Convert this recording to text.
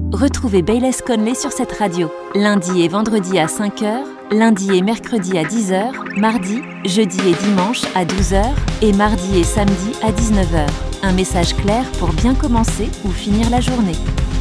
Retrouvez Bayless Conley sur cette radio, lundi et vendredi à 5h, lundi et mercredi à 10h, mardi, jeudi et dimanche à 12h et mardi et samedi à 19h. Un message clair pour bien commencer ou finir la journée.